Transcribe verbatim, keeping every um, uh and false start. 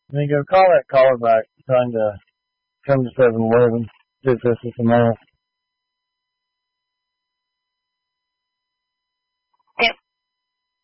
Then go call that caller back, trying to come to seven eleven, see if this is some ass.